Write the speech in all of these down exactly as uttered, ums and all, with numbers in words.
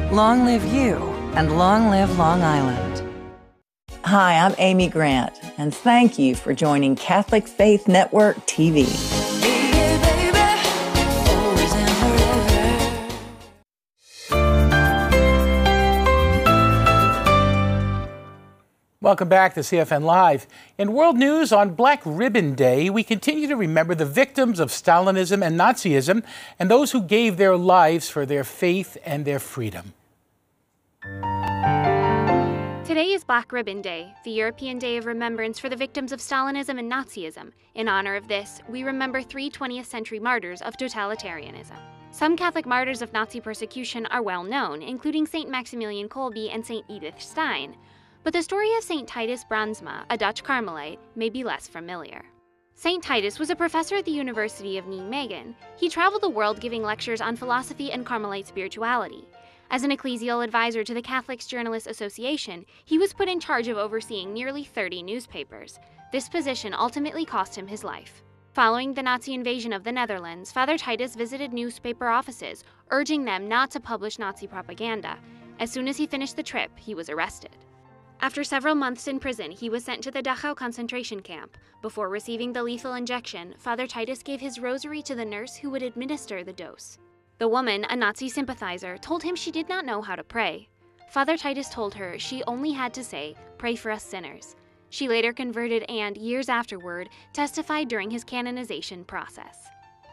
Long live you, and long live Long Island. Hi, I'm Amy Grant, and thank you for joining Catholic Faith Network T V. Welcome back to C F N Live. In world news on Black Ribbon Day, we continue to remember the victims of Stalinism and Nazism and those who gave their lives for their faith and their freedom. Today is Black Ribbon Day, the European Day of Remembrance for the victims of Stalinism and Nazism. In honor of this, we remember three twentieth century martyrs of totalitarianism. Some Catholic martyrs of Nazi persecution are well known, including Saint Maximilian Kolbe and Saint Edith Stein. But the story of Saint Titus Brandsma, a Dutch Carmelite, may be less familiar. Saint Titus was a professor at the University of Nijmegen. He traveled the world giving lectures on philosophy and Carmelite spirituality. As an ecclesial advisor to the Catholic Journalists Association, he was put in charge of overseeing nearly thirty newspapers. This position ultimately cost him his life. Following the Nazi invasion of the Netherlands, Father Titus visited newspaper offices, urging them not to publish Nazi propaganda. As soon as he finished the trip, he was arrested. After several months in prison, he was sent to the Dachau concentration camp. Before receiving the lethal injection, Father Titus gave his rosary to the nurse who would administer the dose. The woman, a Nazi sympathizer, told him she did not know how to pray. Father Titus told her she only had to say, "Pray for us sinners." She later converted and, years afterward, testified during his canonization process.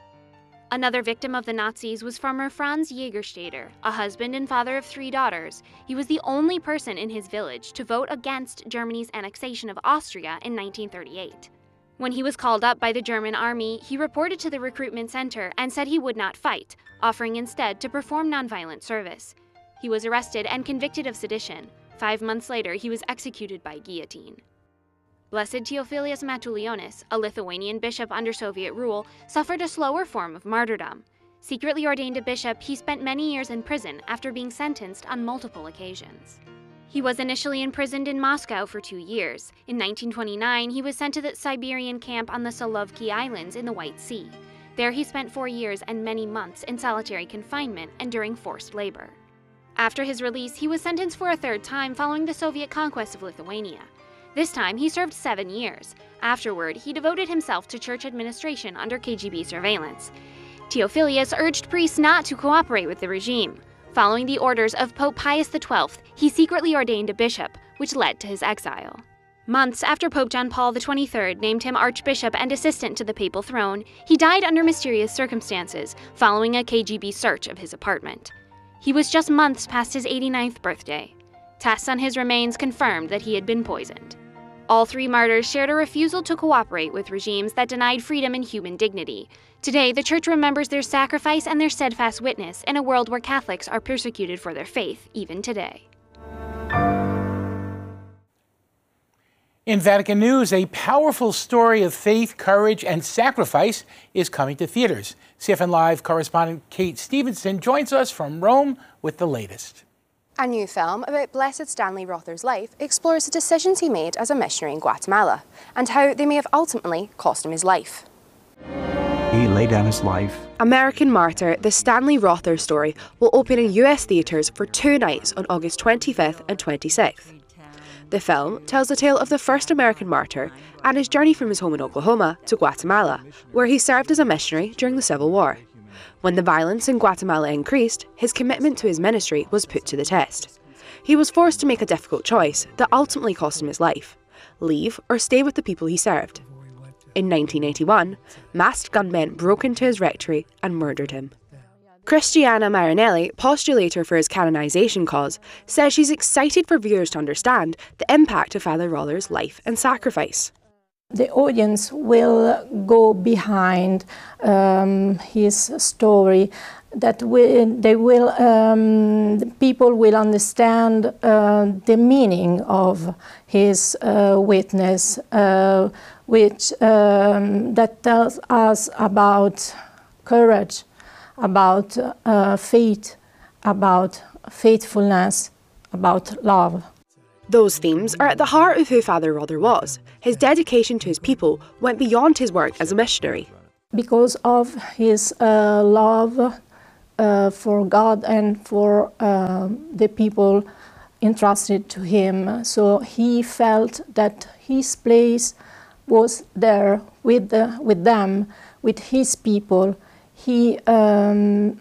Another victim of the Nazis was farmer Franz Jägerstätter, a husband and father of three daughters. He was the only person in his village to vote against Germany's annexation of Austria in nineteen thirty-eight. When he was called up by the German army, he reported to the recruitment center and said he would not fight, offering instead to perform nonviolent service. He was arrested and convicted of sedition. Five months later, he was executed by guillotine. Blessed Theophilus Matulionis, a Lithuanian bishop under Soviet rule, suffered a slower form of martyrdom. Secretly ordained a bishop, he spent many years in prison after being sentenced on multiple occasions. He was initially imprisoned in Moscow for two years. In nineteen twenty-nine, he was sent to the Siberian camp on the Solovki Islands in the White Sea. There he spent four years and many months in solitary confinement and during forced labor. After his release, he was sentenced for a third time following the Soviet conquest of Lithuania. This time, he served seven years. Afterward, he devoted himself to church administration under K G B surveillance. Theophilus urged priests not to cooperate with the regime. Following the orders of Pope Pius the twelfth, he secretly ordained a bishop, which led to his exile. Months after Pope John Paul the twenty-third named him archbishop and assistant to the papal throne, he died under mysterious circumstances, following a K G B search of his apartment. He was just months past his eighty-ninth birthday. Tests on his remains confirmed that he had been poisoned. All three martyrs shared a refusal to cooperate with regimes that denied freedom and human dignity. Today, the Church remembers their sacrifice and their steadfast witness in a world where Catholics are persecuted for their faith, even today. In Vatican News, a powerful story of faith, courage, and sacrifice is coming to theaters. C F N Live correspondent Kate Stevenson joins us from Rome with the latest. A new film about Blessed Stanley Rother's life explores the decisions he made as a missionary in Guatemala and how they may have ultimately cost him his life. He laid down his life. American Martyr, the Stanley Rother story, will open in U S theatres for two nights on August twenty-fifth and twenty-sixth. The film tells the tale of the first American martyr and his journey from his home in Oklahoma to Guatemala, where he served as a missionary during the Civil War. When the violence in Guatemala increased, his commitment to his ministry was put to the test. He was forced to make a difficult choice that ultimately cost him his life: leave or stay with the people he served. In nineteen eighty-one, masked gunmen broke into his rectory and murdered him. Christiana Marinelli, postulator for his canonization cause, says she's excited for viewers to understand the impact of Father Rother's life and sacrifice. The audience will go behind um, his story, that we, they will, um, the people will understand uh, the meaning of his uh, witness, uh, which um, that tells us about courage, about uh, faith, about faithfulness, about love. Those themes are at the heart of who Father Rother was. His dedication to his people went beyond his work as a missionary. Because of his uh, love uh, for God and for uh, the people entrusted to him. So he felt that his place was there with, the, with them, with his people. He um,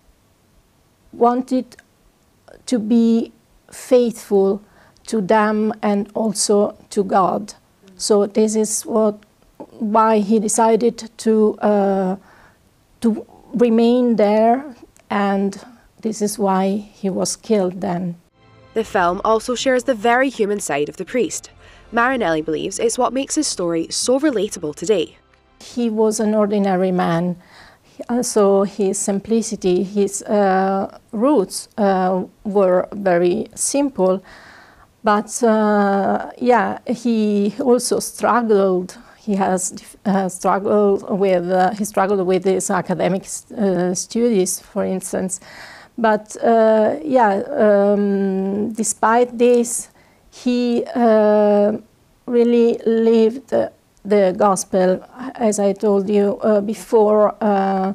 wanted to be faithful to them and also to God. So this is what, why he decided to, uh, to remain there, and this is why he was killed then. The film also shares the very human side of the priest. Marinelli believes it's what makes his story so relatable today. He was an ordinary man, so his simplicity, his uh, roots uh, were very simple, but uh, yeah, he also struggled. He has uh, struggled with uh, he struggled with his academic uh, studies, for instance. But uh, yeah, um, despite this, he uh, really lived the, the gospel, as I told you uh, before, uh,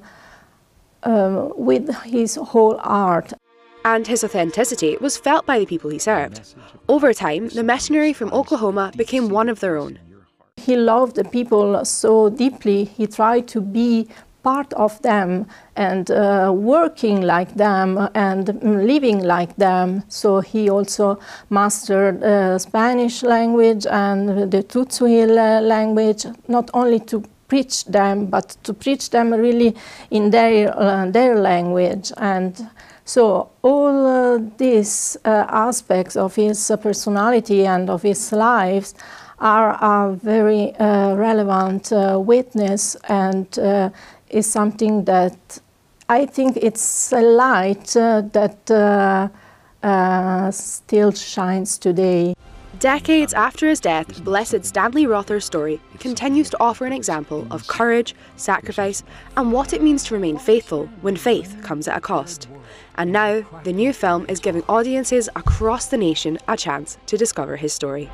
uh, with his whole heart. And his authenticity was felt by the people he served. Over time, the missionary from Oklahoma became one of their own. He loved the people so deeply, he tried to be part of them and uh, working like them and living like them. So he also mastered uh, Spanish language and the Tutsuil language, not only to preach them, but to preach them really in their, uh, their language. And so all uh, these uh, aspects of his uh, personality and of his lives are a very uh, relevant uh, witness, and uh, is something that I think it's a light uh, that uh, uh, still shines today. Decades after his death, Blessed Stanley Rother's story continues to offer an example of courage, sacrifice, and what it means to remain faithful when faith comes at a cost. And now, the new film is giving audiences across the nation a chance to discover his story.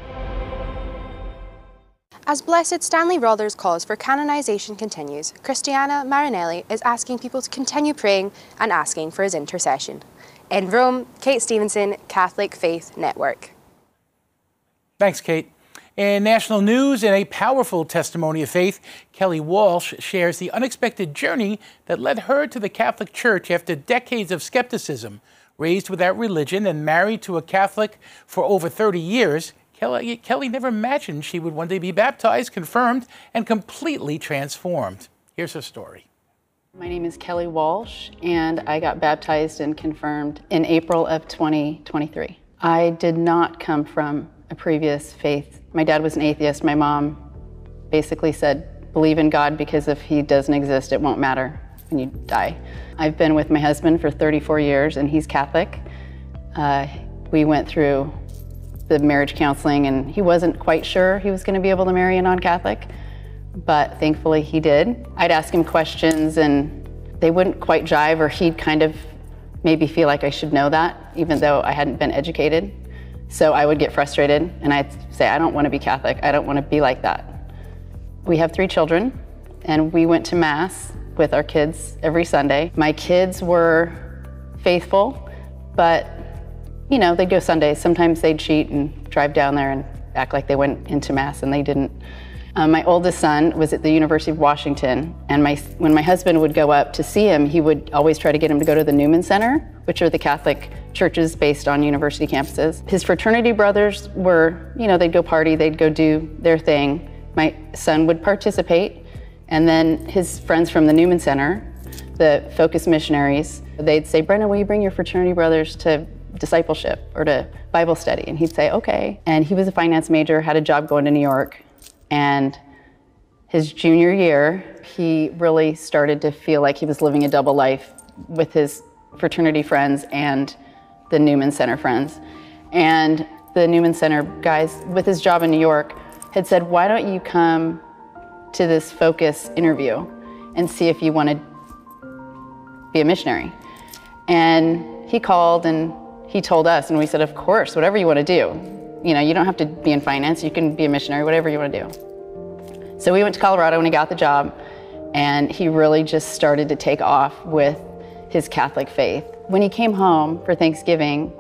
As Blessed Stanley Rother's cause for canonization continues, Cristiana Marinelli is asking people to continue praying and asking for his intercession. In Rome, Kate Stevenson, Catholic Faith Network. Thanks, Kate. In national news, in a powerful testimony of faith, Kelly Walsh shares the unexpected journey that led her to the Catholic Church after decades of skepticism. Raised without religion and married to a Catholic for over thirty years, Kelly, Kelly never imagined she would one day be baptized, confirmed, and completely transformed. Here's her story. My name is Kelly Walsh, and I got baptized and confirmed in April of twenty twenty-three. I did not come from a previous faith. My dad was an atheist. My mom basically said, believe in God, because if he doesn't exist, it won't matter when you die. I've been with my husband for thirty-four years, and he's Catholic. Uh, we went through the marriage counseling, and he wasn't quite sure he was going to be able to marry a non-Catholic, but thankfully he did. I'd ask him questions, and they wouldn't quite jive, or he'd kind of maybe feel like I should know that, even though I hadn't been educated. So I would get frustrated, and I'd say, I don't want to be Catholic. I don't want to be like that. We have three children, and we went to Mass with our kids every Sunday. My kids were faithful, but you know, they'd go Sundays. Sometimes they'd cheat and drive down there and act like they went into Mass, and they didn't. Um, my oldest son was at the University of Washington, and my, when my husband would go up to see him, he would always try to get him to go to the Newman Center, which are the Catholic churches based on university campuses. His fraternity brothers were, you know, they'd go party, they'd go do their thing. My son would participate, and then his friends from the Newman Center, the Focus missionaries, they'd say, Brennan, will you bring your fraternity brothers to discipleship or to Bible study? And he'd say, okay. And he was a finance major, had a job going to New York. And his junior year, he really started to feel like he was living a double life with his fraternity friends and the Newman Center friends. And the Newman Center guys, with his job in New York, had said, why don't you come to this Focus interview and see if you want to be a missionary? And he called and he told us, and we said, of course, whatever you want to do. You know, you don't have to be in finance, you can be a missionary, whatever you want to do. So we went to Colorado when he got the job, and he really just started to take off with his Catholic faith. When he came home for Thanksgiving,